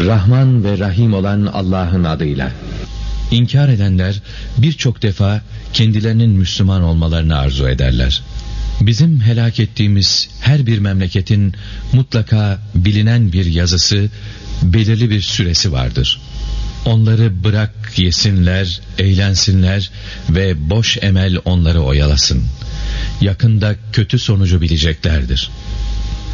Rahman ve Rahim olan Allah'ın adıyla. İnkar edenler birçok defa kendilerinin Müslüman olmalarını arzu ederler. Bizim helak ettiğimiz her bir memleketin mutlaka bilinen bir yazısı, belirli bir süresi vardır. Onları bırak yesinler, eğlensinler ve boş emel onları oyalasın. Yakında kötü sonucu bileceklerdir.